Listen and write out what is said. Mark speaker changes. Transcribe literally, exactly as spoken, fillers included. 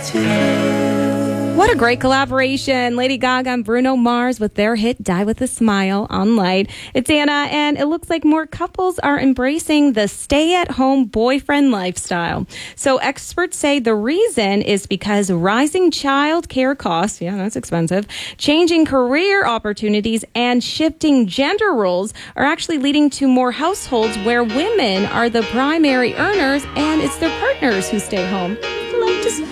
Speaker 1: What a great collaboration. Lady Gaga and Bruno Mars with their hit Die With a Smile on Light. It's Anna, and it looks like more couples are embracing the stay-at-home boyfriend lifestyle. So experts say the reason is because rising child care costs, yeah, that's expensive, changing career opportunities, and shifting gender roles are actually leading to more households where women are the primary earners and it's their partners who stay home.